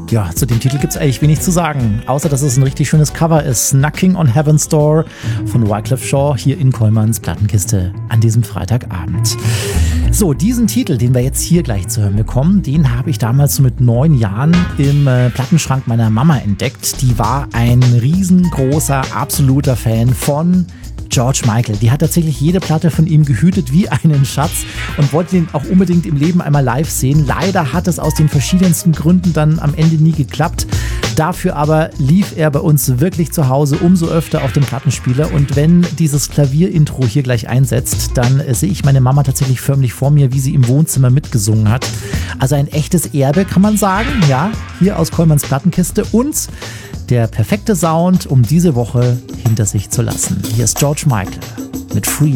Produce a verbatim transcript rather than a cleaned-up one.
Ja, zu dem Titel gibt es eigentlich wenig zu sagen, außer dass es ein richtig schönes Cover ist. Knocking on Heaven's Door von Wyclef Jean hier in Kollmanns Plattenkiste an diesem Freitagabend. So, diesen Titel, den wir jetzt hier gleich zu hören bekommen, den habe ich damals so mit neun Jahren im äh, Plattenschrank meiner Mama entdeckt. Die war ein riesengroßer, absoluter Fan von George Michael. Die hat tatsächlich jede Platte von ihm gehütet wie einen Schatz und wollte ihn auch unbedingt im Leben einmal live sehen. Leider hat es aus den verschiedensten Gründen dann am Ende nie geklappt. Dafür aber lief er bei uns wirklich zu Hause umso öfter auf dem Plattenspieler. Und wenn dieses Klavierintro hier gleich einsetzt, dann äh, sehe ich meine Mama tatsächlich förmlich vor mir, wie sie im Wohnzimmer mitgesungen hat. Also ein echtes Erbe, kann man sagen. Ja, hier aus Kollmanns Plattenkiste und der perfekte Sound, um diese Woche hinter sich zu lassen. Hier ist George Michael mit Freedom.